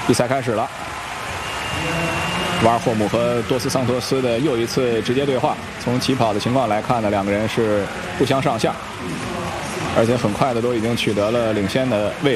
比赛开始了，瓦尔霍姆和多斯桑托斯的又一次直接对话。从起跑的情况来看呢，两个人是不相上下，而且很快的都已经取得了领先的位置。